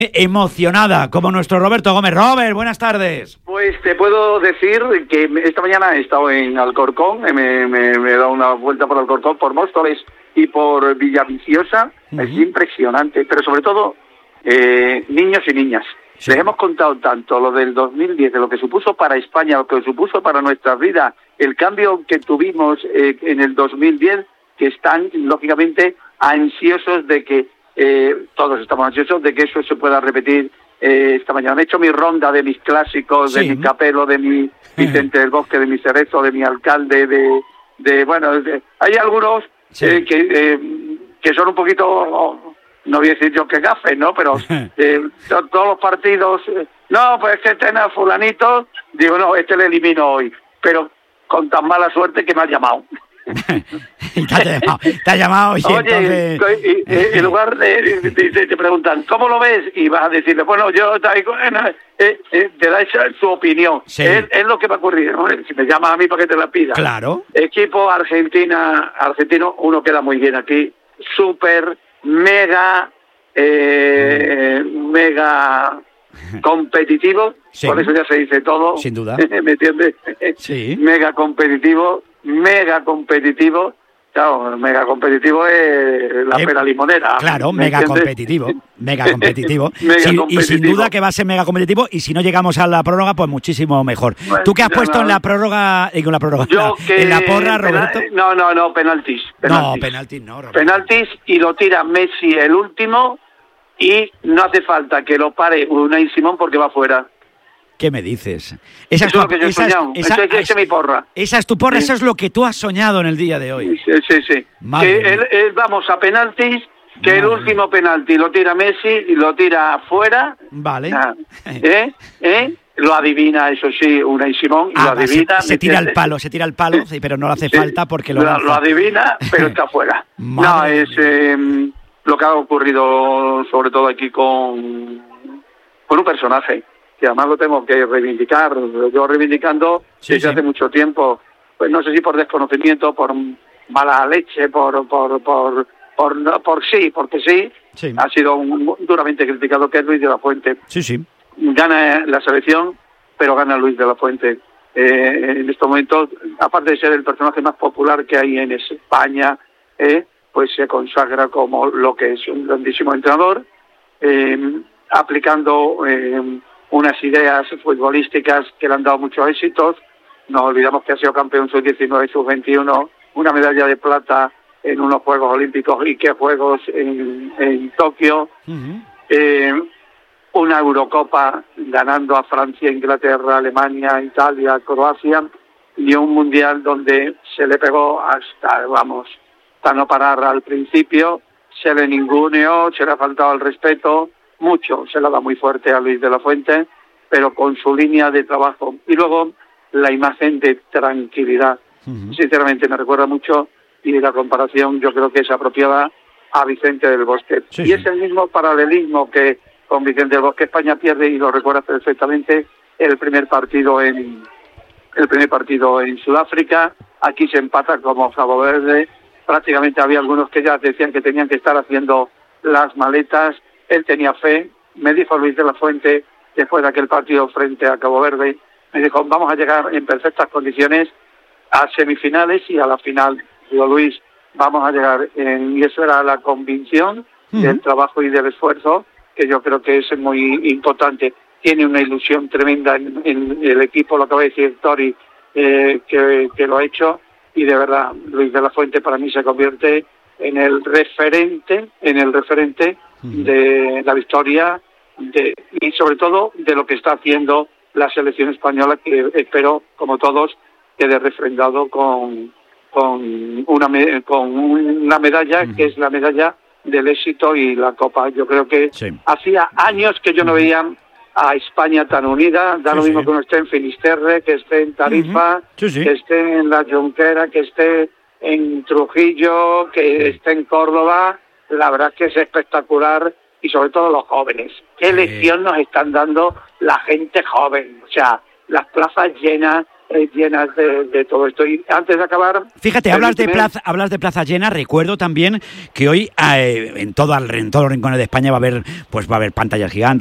emocionada, como nuestro Roberto Gómez. Robert, buenas tardes. Pues te puedo decir que esta mañana he estado en Alcorcón, me he dado una vuelta por Alcorcón, por Móstoles y por Villaviciosa. Es impresionante, pero sobre todo niños y niñas. Sí. Les hemos contado tanto lo del 2010, de lo que supuso para España, lo que supuso para nuestra vida, el cambio que tuvimos en el 2010, que están lógicamente ansiosos de que, todos estamos ansiosos de que eso se pueda repetir esta mañana. He hecho mi ronda de mis clásicos, de mi Capelo, de mi Vicente del Bosque, de mi Cerezo, de mi Alcalde, hay algunos que son un poquito, no voy a decir yo que gafes, ¿no? Pero todos los partidos, no, pues es que este no es fulanito, digo, no, este le elimino hoy, pero con tan mala suerte que me ha llamado. te ha llamado y oye, entonces... en lugar de te preguntan ¿cómo lo ves? Y vas a decirle, bueno, yo te da su opinión. Sí. Es lo que me ha ocurrido, ¿no? Si me llamas a mí para que te la pida. Claro. Equipo argentino, uno queda muy bien aquí, súper mega competitivo, sí. Por eso ya se dice todo, sin duda. ¿Me entiendes? Sí. Mega competitivo, claro, mega competitivo es la pera limonera. Claro, mega competitivo. Y sin duda que va a ser mega competitivo, y si no llegamos a la prórroga, pues muchísimo mejor. Bueno, ¿tú qué has puesto en la prórroga? En la porra, Roberto. No, penaltis. No, penaltis no, Roberto. Penaltis, y lo tira Messi el último, y no hace falta que lo pare Unai Simón porque va fuera. ¿Qué me dices? Eso es lo que yo he soñado. Esa es mi porra. Esa es tu porra, sí. Eso es lo que tú has soñado en el día de hoy. Sí. Que vamos a penaltis, que el último penalti lo tira Messi y lo tira afuera. Vale. Lo adivina, eso sí, Unai Simón, lo adivina. Se tira el palo, sí, pero no le hace falta porque lo adivina, pero está afuera. Lo que ha ocurrido sobre todo aquí con un personaje, que además lo tengo que reivindicar, lo llevo reivindicando desde hace mucho tiempo, pues no sé si por desconocimiento, por mala leche, porque sí, ha sido duramente criticado, que es Luis de la Fuente. Sí. Gana la selección, pero gana Luis de la Fuente. En estos momentos, aparte de ser el personaje más popular que hay en España, pues se consagra como lo que es un grandísimo entrenador, aplicando unas ideas futbolísticas que le han dado muchos éxitos. No olvidamos que ha sido campeón sub-19 y sub-21, una medalla de plata en unos Juegos Olímpicos y que Juegos en Tokio, una Eurocopa ganando a Francia, Inglaterra, Alemania, Italia, Croacia, y un Mundial donde se le pegó hasta no parar al principio, se le ninguneó, se le ha faltado el respeto, mucho, se le da muy fuerte a Luis de la Fuente, pero con su línea de trabajo. Y luego la imagen de tranquilidad. Sinceramente me recuerda mucho, y la comparación yo creo que es apropiada, a Vicente del Bosque. Y es el mismo paralelismo que con Vicente del Bosque. España pierde, y lo recuerda perfectamente, el primer partido en Sudáfrica. Aquí se empata como Cabo Verde. Prácticamente había algunos que ya decían que tenían que estar haciendo las maletas. Él tenía fe. Me dijo Luis de la Fuente, después de aquel partido frente a Cabo Verde, me dijo, vamos a llegar en perfectas condiciones a semifinales y a la final. Digo, Luis, vamos a llegar y eso era la convicción del trabajo y del esfuerzo, que yo creo que es muy importante. Tiene una ilusión tremenda en el equipo, lo acaba de decir Tori, que lo ha hecho, y de verdad Luis de la Fuente para mí se convierte en el referente de la victoria y sobre todo de lo que está haciendo la selección española, que espero, como todos, quede refrendado con una medalla, que es la medalla del éxito y la Copa. Yo creo que hacía años que yo no veía a España tan unida. Da lo mismo que uno esté en Finisterre, que esté en Tarifa, que esté en La Jonquera, que esté en Trujillo, que esté en Córdoba. La verdad es que es espectacular, y sobre todo los jóvenes. ¿Qué lección nos están dando la gente joven? O sea, las plazas llenas, llenas de todo esto. Y antes de acabar... Fíjate, hablas de plaza llena. Recuerdo también que hoy en todos los rincones de España va a haber pantallas gigantes,